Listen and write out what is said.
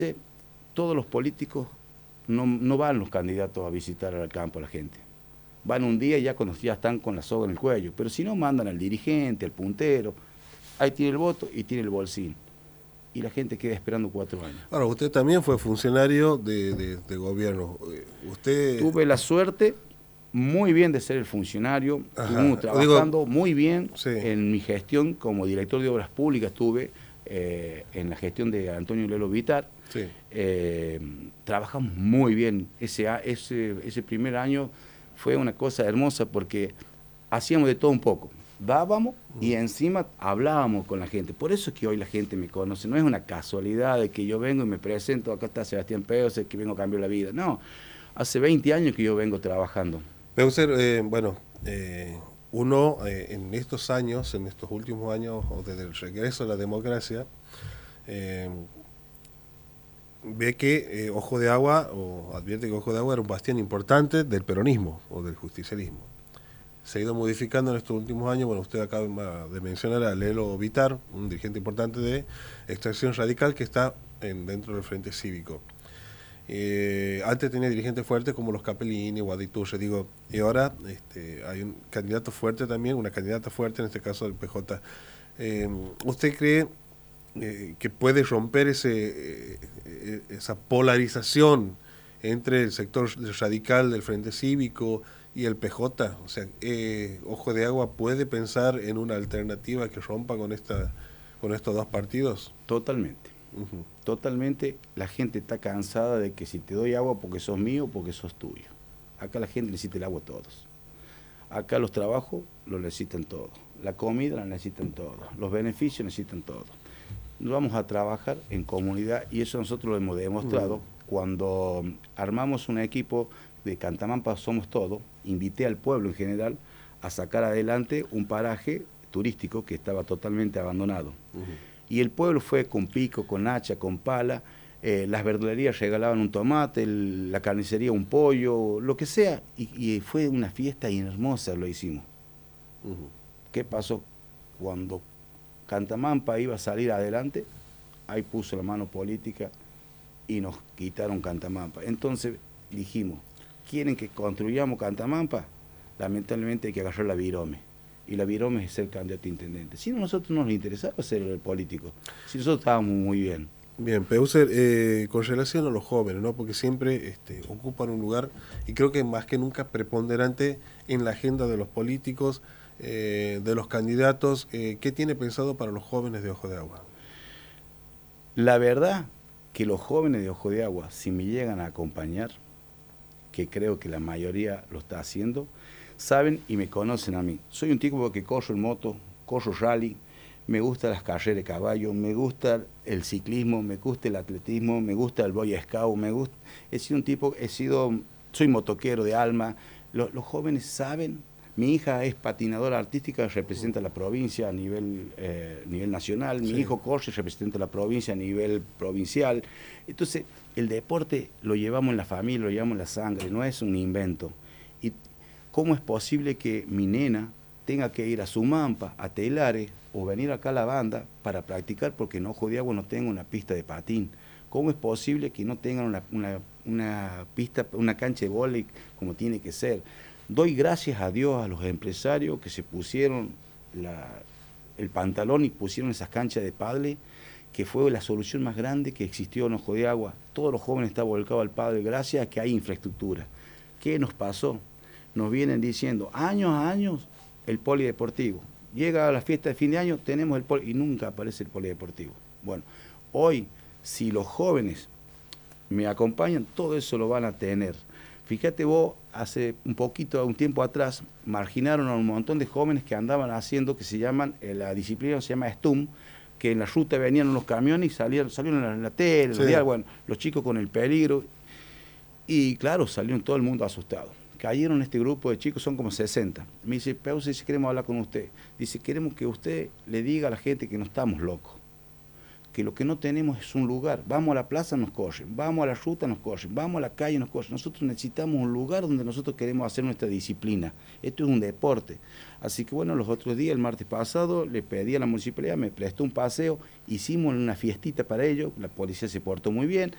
Todos los políticos no van los candidatos a visitar al campo a la gente. Van un día y ya cuando ya están con la soga en el cuello. Pero si no, mandan al dirigente, al puntero. Ahí tiene el voto y tiene el bolsín. Y la gente queda esperando 4 años. Ahora, usted también fue funcionario de gobierno. Usted... Tuve la suerte muy bien de ser el funcionario. Estuvimos trabajando muy bien en mi gestión como director de obras públicas. Estuve en la gestión de Antonio Lelo Vitar. Sí. Trabajamos muy bien. Ese primer año fue una cosa hermosa porque hacíamos de todo un poco. Dábamos y encima hablábamos con la gente. Por eso es que hoy la gente me conoce. No es una casualidad de que yo vengo y me presento, acá está Sebastián Peuser, que vengo a cambiar la vida. No, hace 20 años que yo vengo trabajando. Peuser, uno en estos años, en estos últimos años, o desde el regreso a la democracia, ve que Ojo de Agua, o advierte que Ojo de Agua era un bastión importante del peronismo o del justicialismo. Se ha ido modificando en estos últimos años. Bueno, usted acaba de mencionar a Lelo Vitar, un dirigente importante de Extracción Radical que está dentro del Frente Cívico. Antes tenía dirigentes fuertes como los Capellini, Guaditurre, digo, y ahora hay un candidato fuerte también, una candidata fuerte, en este caso del PJ. ¿Usted cree que puede romper esa polarización entre el sector radical del Frente Cívico y el PJ? O sea, Ojo de Agua puede pensar en una alternativa que rompa con estos dos partidos. Totalmente. Totalmente. La gente está cansada de que si te doy agua porque sos mío, porque sos tuyo. Acá la gente necesita el agua todos. Acá los trabajos los necesitan todos. La comida la necesitan todos. Los beneficios necesitan todos. Vamos a trabajar en comunidad y eso nosotros lo hemos demostrado. Cuando armamos un equipo de Cantamampa Somos Todo, invité al pueblo en general a sacar adelante un paraje turístico que estaba totalmente abandonado. Y el pueblo fue con pico, con hacha, con pala, las verdulerías regalaban un tomate, la carnicería un pollo, lo que sea, y fue una fiesta hermosa, lo hicimos. ¿Qué pasó? Cuando Cantamampa iba a salir adelante, ahí puso la mano política y nos quitaron Cantamampa. Entonces dijimos, ¿quieren que construyamos Cantamampa? Lamentablemente hay que agarrar la virome. Y la virome es ser candidato a intendente. Si no, a nosotros no nos interesaba ser el político. Si nosotros estábamos muy bien. Bien, Peuser, con relación a los jóvenes, ¿no? Porque siempre ocupan un lugar, y creo que más que nunca preponderante en la agenda de los políticos, de los candidatos. ¿Qué tiene pensado para los jóvenes de Ojo de Agua? La verdad que los jóvenes de Ojo de Agua, si me llegan a acompañar, que creo que la mayoría lo está haciendo, saben y me conocen a mí. Soy un tipo que corro en moto, corro rally, me gustan las carreras de caballo, me gusta el ciclismo, me gusta el atletismo, me gusta el Boy Scout, he sido un tipo, soy motoquero de alma. Los jóvenes saben. Mi hija es patinadora artística, representa a la provincia a nivel nacional. Mi hijo corre, representa a la provincia a nivel provincial. Entonces, el deporte lo llevamos en la familia, lo llevamos en la sangre, no es un invento. ¿Y cómo es posible que mi nena tenga que ir a Sumampa, a Telares, o venir acá a la banda para practicar porque en Ojo de Agua no tengo una pista de patín? ¿Cómo es posible que no tengan una pista, una cancha de vóley como tiene que ser? Doy gracias a Dios a los empresarios que se pusieron el pantalón y pusieron esas canchas de pádel, que fue la solución más grande que existió en Ojo de Agua. Todos los jóvenes están volcados al pádel gracias a que hay infraestructura. ¿Qué nos pasó? Nos vienen diciendo años a años el polideportivo. Llega a la fiesta de fin de año, tenemos el y nunca aparece el polideportivo. Bueno, hoy, si los jóvenes me acompañan, todo eso lo van a tener. Fíjate vos, hace un tiempo atrás, marginaron a un montón de jóvenes que andaban haciendo, que se llaman, la disciplina se llama STUM, que en la ruta venían unos camiones y salieron en la tele, bueno, los chicos con el peligro. Y claro, salieron todo el mundo asustado. Cayeron este grupo de chicos, son como 60. Me dice, Peuser, si queremos hablar con usted. Dice, queremos que usted le diga a la gente que no estamos locos. que lo que no tenemos es un lugar. Vamos a la plaza, nos corren, vamos a la ruta, nos corren, vamos a la calle, nos corren. Nosotros necesitamos un lugar donde nosotros queremos hacer nuestra disciplina. Esto es un deporte. Así que bueno, los otros días, el martes pasado, le pedí a la municipalidad, me prestó un paseo, hicimos una fiestita para ellos, la policía se portó muy bien,